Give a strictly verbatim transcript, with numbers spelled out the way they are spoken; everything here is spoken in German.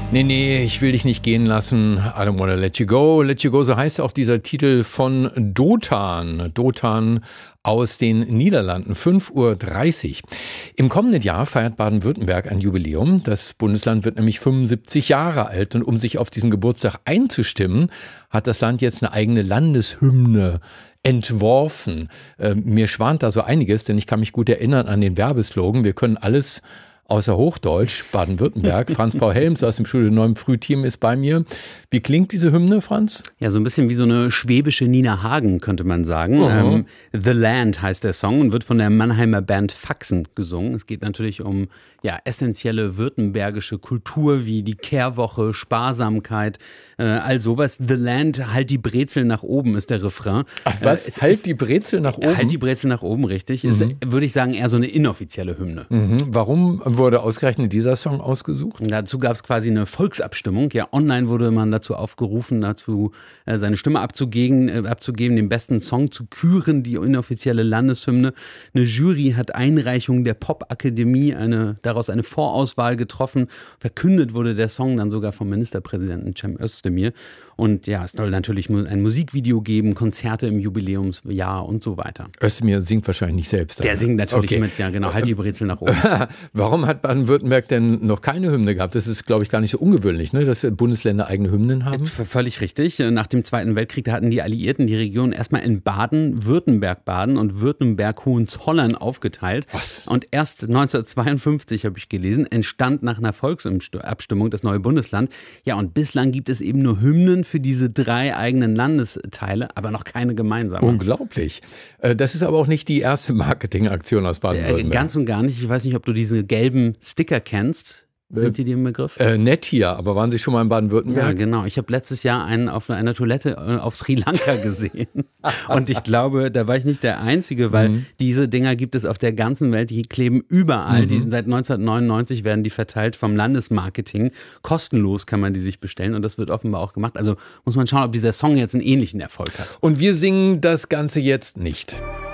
Nee, nee, ich will dich nicht gehen lassen. I don't wanna let you go. Let you go, so heißt auch dieser Titel von Dotan. Dotan aus den Niederlanden, fünf Uhr dreißig. Im kommenden Jahr feiert Baden-Württemberg ein Jubiläum. Das Bundesland wird nämlich fünfundsiebzig Jahre alt. Und um sich auf diesen Geburtstag einzustimmen, hat das Land jetzt eine eigene Landeshymne entworfen. Äh, mir schwant da so einiges, denn ich kann mich gut erinnern an den Werbeslogan. Wir können alles außer Hochdeutsch, Baden-Württemberg. Franz Paul Helms aus dem Studio neun Frühteam ist bei mir. Wie klingt diese Hymne, Franz? Ja, so ein bisschen wie so eine schwäbische Nina Hagen, könnte man sagen. Uh-huh. Ähm, The Land heißt der Song und wird von der Mannheimer Band Faxen gesungen. Es geht natürlich um ja, essentielle württembergische Kultur wie die Kehrwoche, Sparsamkeit, äh, all sowas. The Land, halt die Brezel nach oben ist der Refrain. Ach was, äh, halt ist, die Brezel nach oben? Halt die Brezel nach oben, richtig. Mhm. Ist, würde ich sagen, eher so eine inoffizielle Hymne. Mhm. Warum wurde ausgerechnet dieser Song ausgesucht? Dazu gab es quasi eine Volksabstimmung. Ja, online wurde man dazu aufgerufen, dazu äh, seine Stimme abzugeben, äh, abzugeben, den besten Song zu küren, die inoffizielle Landeshymne. Eine Jury hat Einreichung der Popakademie eine, daraus eine Vorauswahl getroffen. Verkündet wurde der Song dann sogar vom Ministerpräsidenten Cem Özdemir. Und ja, es soll natürlich ein Musikvideo geben, Konzerte im Jubiläumsjahr und so weiter. Özdemir singt wahrscheinlich nicht selbst. Der aber. singt natürlich Okay. mit, ja genau, halt die Brezel nach oben. Warum hat Baden-Württemberg denn noch keine Hymne gehabt? Das ist, glaube ich, gar nicht so ungewöhnlich, ne? Dass Bundesländer eigene Hymnen haben. V- Völlig richtig. Nach dem Zweiten Weltkrieg, da hatten die Alliierten die Region erstmal in Baden-Württemberg-Baden und Württemberg-Hohenzollern aufgeteilt. Was? Und erst neunzehnhundertzweiundfünfzig, habe ich gelesen, entstand nach einer Volksabstimmung das neue Bundesland. Ja, und bislang gibt es eben nur Hymnen für diese drei eigenen Landesteile, aber noch keine gemeinsame. Unglaublich. Das ist aber auch nicht die erste Marketingaktion aus Baden-Württemberg. Äh, ganz und gar nicht. Ich weiß nicht, ob du diese gelben Sticker kennst. Sind die dir im Begriff? Äh, nett hier, aber waren Sie schon mal in Baden-Württemberg? Ja, genau. Ich habe letztes Jahr einen auf einer Toilette äh, auf Sri Lanka gesehen. Und ich glaube, da war ich nicht der Einzige, weil mhm. diese Dinger gibt es auf der ganzen Welt. Die kleben überall. Mhm. Die, seit neunzehnhundertneunundneunzig werden die verteilt vom Landesmarketing. Kostenlos kann man die sich bestellen und das wird offenbar auch gemacht. Also muss man schauen, ob dieser Song jetzt einen ähnlichen Erfolg hat. Und wir singen das Ganze jetzt nicht.